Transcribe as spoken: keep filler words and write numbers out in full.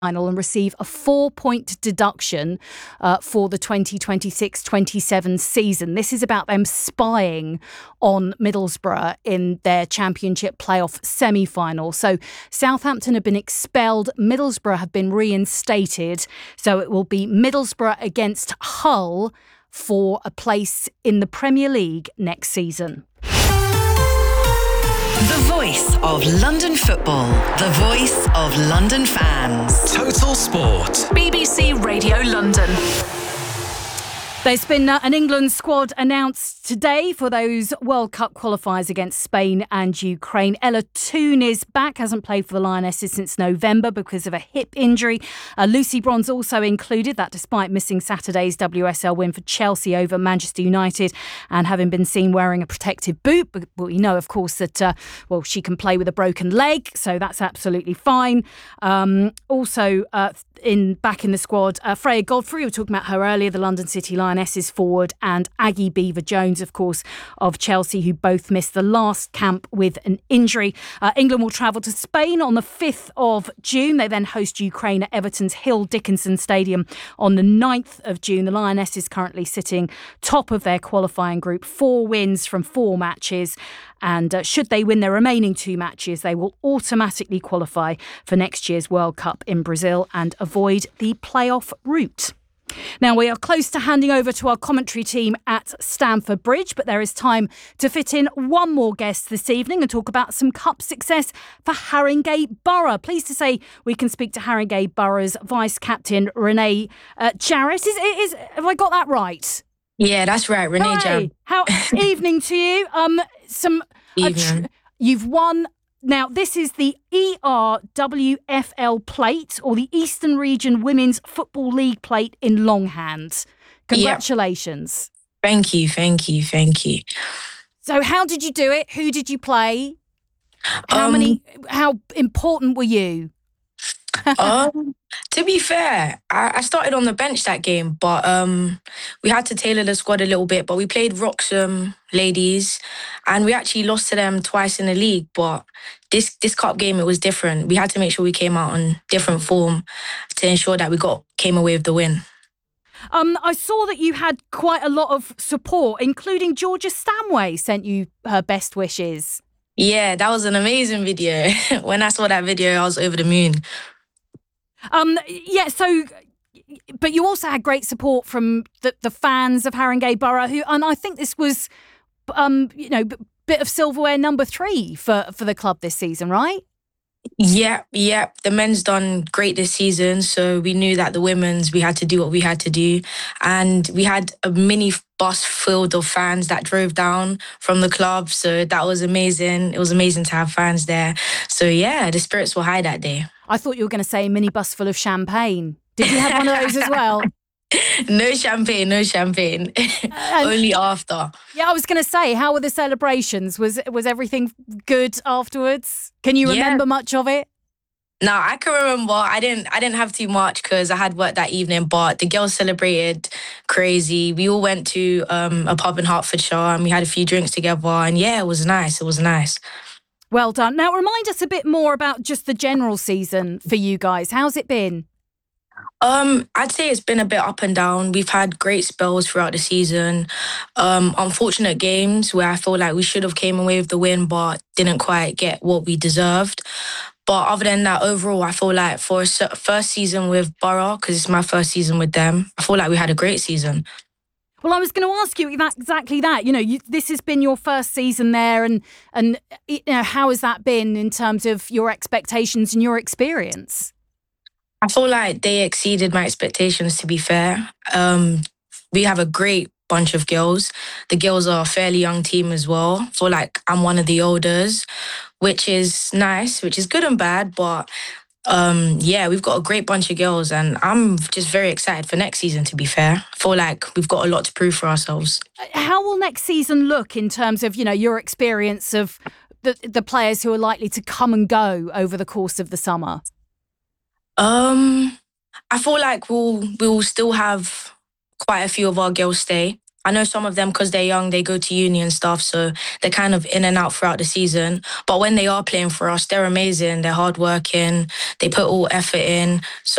final and receive a four-point deduction uh, for the twenty twenty-six twenty-seven season. This is about them spying on Middlesbrough in their Championship playoff semi-final. So Southampton have been expelled, Middlesbrough have been reinstated, so it will be Middlesbrough against Hull for a place in the Premier League next season. The voice of London football. The voice of London fans. Total Sport. B B C Radio London. There's been uh, an England squad announced today for those World Cup qualifiers against Spain and Ukraine. Ella Toone is back, hasn't played for the Lionesses since November because of a hip injury. Uh, Lucy Bronze also included, that despite missing Saturday's W S L win for Chelsea over Manchester United and having been seen wearing a protective boot. But we know, of course, that uh, well, she can play with a broken leg, so that's absolutely fine. Um, also, uh, in back in the squad, uh, Freya Godfrey, we were talking about her earlier, the London City Lionesses forward, and Aggie Beever-Jones, of course, of Chelsea, who both missed the last camp with an injury. Uh, England will travel to Spain on the fifth of June. They then host Ukraine at Everton's Hill Dickinson Stadium on the ninth of June. The Lionesses currently sitting top of their qualifying group, four wins from four matches. And uh, should they win their remaining two matches, they will automatically qualify for next year's World Cup in Brazil and avoid the playoff route. Now, we are close to handing over to our commentary team at Stamford Bridge, but there is time to fit in one more guest this evening and talk about some cup success for Haringey Borough. Pleased to say we can speak to Haringey Borough's vice-captain, Renee uh, Jarrett. Is, is, have I got that right? Yeah, that's right, Renee Jarrett. How evening to you. Um, some Evening. Tr- you've won. Now, this is the E R W F L plate, or the Eastern Region Women's Football League plate in longhand. Congratulations. Yep. Thank you, thank you, thank you. So how did you do it? Who did you play? How Um, many? How important were you? um, to be fair, I, I started on the bench that game, but um, we had to tailor the squad a little bit. But we played Wroxham ladies, and we actually lost to them twice in the league. But this this cup game, it was different. We had to make sure we came out on different form to ensure that we got came away with the win. Um, I saw that you had quite a lot of support, including Georgia Stanway sent you her best wishes. Yeah, that was an amazing video. When I saw that video, I was over the moon. Um, yeah, so, but you also had great support from the, the fans of Haringey Borough, who, and I think this was, um, you know, b- bit of silverware number three for, for the club this season, right? Yeah, yeah. The men's done great this season, so we knew that the women's, we had to do what we had to do. And we had a mini bus filled of fans that drove down from the club, so that was amazing. It was amazing to have fans there. So yeah, the spirits were high that day. I thought you were going to say a minibus full of champagne. Did you have one of those as well? No champagne, no champagne. And- Only after. Yeah, I was going to say, how were the celebrations? Was was everything good afterwards? Can you Yeah. remember much of it? No, I can remember. I didn't. I didn't have too much because I had work that evening. But the girls celebrated crazy. We all went to um, a pub in Hertfordshire and we had a few drinks together. And yeah, it was nice. It was nice. Well done. Now, remind us a bit more about just the general season for you guys. How's it been? Um, I'd say it's been a bit up and down. We've had great spells throughout the season. Um, unfortunate games where I feel like we should have came away with the win, but didn't quite get what we deserved. But other than that, overall, I feel like for a se- first season with Borough, because it's my first season with them, I feel like we had a great season. Well, I was going to ask you that, exactly that. You know, you, this has been your first season there, and and you know, how has that been in terms of your expectations and your experience? I feel like they exceeded my expectations, to be fair. Um, we have a great bunch of girls. The girls are a fairly young team as well. I feel like I'm one of the olders, which is nice, which is good and bad. But um, yeah, we've got a great bunch of girls and I'm just very excited for next season, to be fair. I feel like we've got a lot to prove for ourselves. How will next season look in terms of, you know, your experience of the, the players who are likely to come and go over the course of the summer? Um, I feel like we'll we'll still have quite a few of our girls stay. I know some of them, because they're young, they go to uni and stuff, so they're kind of in and out throughout the season. But when they are playing for us, they're amazing. They're hardworking. They put all effort in. So